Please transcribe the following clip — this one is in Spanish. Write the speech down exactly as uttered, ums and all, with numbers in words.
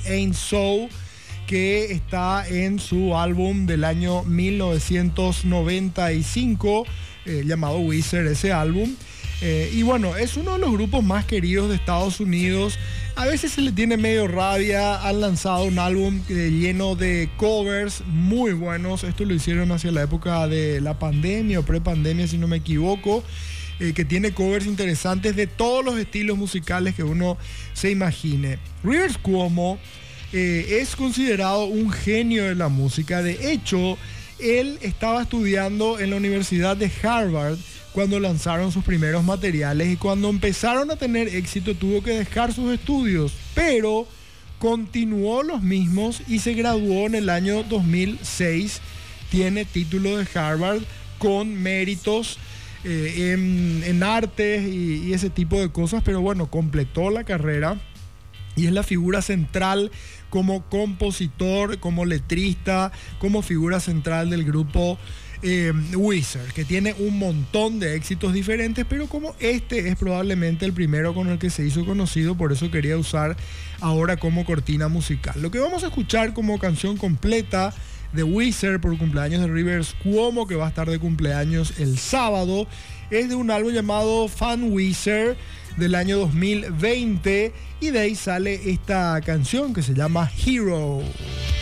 Ain't So, que está en su álbum del año mil novecientos noventa y cinco, eh, llamado Weezer, ese álbum. Eh, y bueno, es uno de los grupos más queridos de Estados Unidos. A veces se le tiene medio rabia. Han lanzado un álbum eh, lleno de covers muy buenos. Esto lo hicieron hacia la época de la pandemia o prepandemia, si no me equivoco. Eh, que tiene covers interesantes de todos los estilos musicales que uno se imagine. Rivers Cuomo eh, es considerado un genio de la música. De hecho, él estaba estudiando en la Universidad de Harvard cuando lanzaron sus primeros materiales, y cuando empezaron a tener éxito tuvo que dejar sus estudios, pero continuó los mismos y se graduó en el año dos mil seis. Tiene título de Harvard con méritos eh, en, en artes y, y ese tipo de cosas, pero bueno, completó la carrera y es la figura central como compositor, como letrista, como figura central del grupo Eh, Weezer, que tiene un montón de éxitos diferentes, pero como este es probablemente el primero con el que se hizo conocido, por eso quería usar ahora como cortina musical. Lo que vamos a escuchar como canción completa de Weezer por cumpleaños de Rivers Cuomo, que va a estar de cumpleaños el sábado, es de un álbum llamado Fan Weezer del año dos mil veinte, y de ahí sale esta canción que se llama Hero.